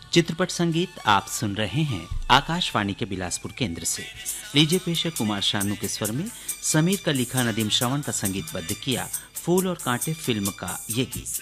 चित्रपट संगीत आप सुन रहे हैं आकाशवाणी के बिलासपुर केंद्र से। लीजिए पेश है कुमार शानू के स्वर में समीर का लिखा, नदीम श्रवण का संगीतबद्ध किया फूल और कांटे फिल्म का ये गीत।